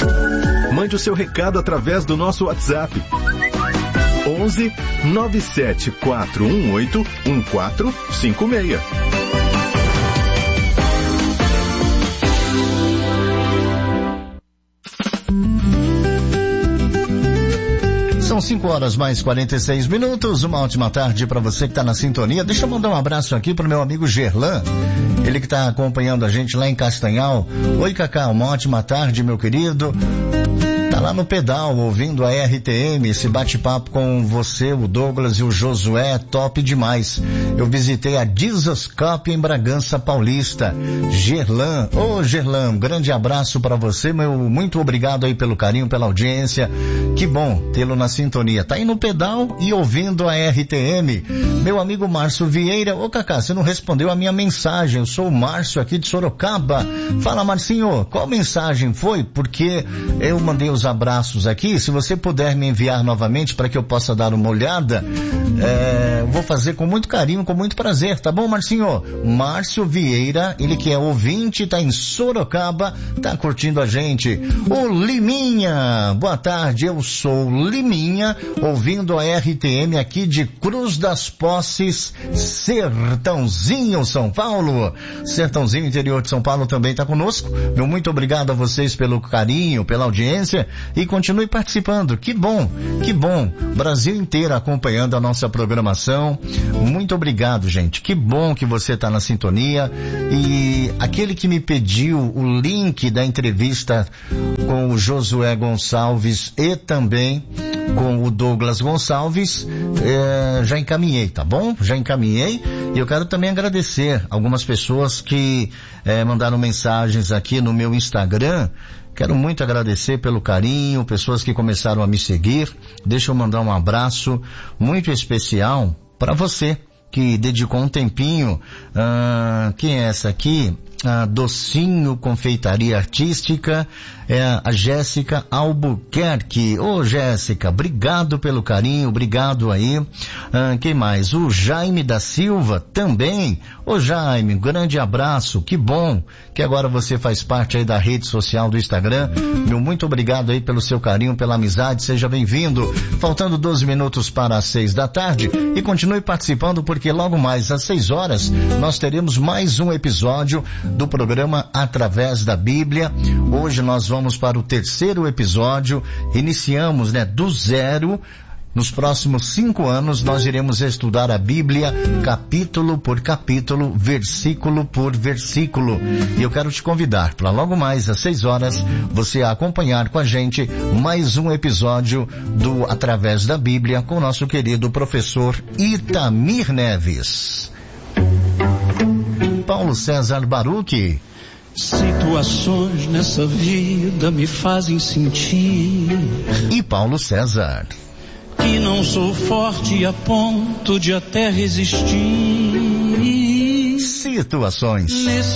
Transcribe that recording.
Mande o seu recado através do nosso WhatsApp. 11 97418 1456. São 5h mais 46. Uma ótima tarde para você que está na sintonia. Deixa eu mandar um abraço aqui pro meu amigo Gerlan, ele que está acompanhando a gente lá em Castanhal. Oi, Cacá, uma ótima tarde, meu querido. Tá lá no pedal, ouvindo a RTM, esse bate-papo com você, o Douglas e o Josué, top demais. Eu visitei a Jesus Cup em Bragança Paulista. Gerlan, Gerlan, um grande abraço para você, muito obrigado aí pelo carinho, pela audiência. Que bom tê-lo na sintonia. Tá aí no pedal e ouvindo a RTM. Meu amigo Márcio Vieira. Ô Cacá, você não respondeu a minha mensagem. Eu sou o Márcio aqui de Sorocaba. Fala, Marcinho, qual mensagem foi? Porque eu mandei os abraços aqui. Se você puder me enviar novamente para que eu possa dar uma olhada, vou fazer com muito carinho, com muito prazer, tá bom, Marcinho? Márcio Vieira, ele que é ouvinte, tá em Sorocaba, tá curtindo a gente. O Liminha, boa tarde, eu sou Liminha, ouvindo a RTM aqui de Cruz das Posses, Sertãozinho, São Paulo. Sertãozinho, interior de São Paulo, também tá conosco. Meu muito obrigado a vocês pelo carinho, pela audiência, e continue participando. Que bom, Brasil inteiro acompanhando a nossa programação. Muito obrigado, gente. Que bom que você tá na sintonia. E aquele que me pediu o link da entrevista com o Josué Gonçalves e também com o Douglas Gonçalves, já encaminhei, tá bom? Já encaminhei. E eu quero também agradecer algumas pessoas que mandaram mensagens aqui no meu Instagram. Quero muito agradecer pelo carinho, pessoas que começaram a me seguir. Deixa eu mandar um abraço muito especial para você que dedicou um tempinho. Quem é essa aqui? Docinho Confeitaria Artística, a Jéssica Albuquerque. Ô Jéssica, obrigado pelo carinho, obrigado aí. Quem mais? O Jaime da Silva também. Ô Jaime, um grande abraço, que bom que agora você faz parte aí da rede social do Instagram. Meu muito obrigado aí pelo seu carinho, pela amizade, seja bem-vindo. Faltando 12 minutos para as 6 da tarde, e continue participando, porque logo mais às 6 horas nós teremos mais um episódio do programa Através da Bíblia. Hoje nós vamos para o 3º episódio. Iniciamos, do zero. Nos próximos 5 anos nós iremos estudar a Bíblia capítulo por capítulo, versículo por versículo. E eu quero te convidar para logo mais às 6 horas você acompanhar com a gente mais um episódio do Através da Bíblia com o nosso querido professor Itamir Neves. Paulo César Baruch. Situações nessa vida me fazem sentir. E Paulo César. Que não sou forte a ponto de até resistir. Situações.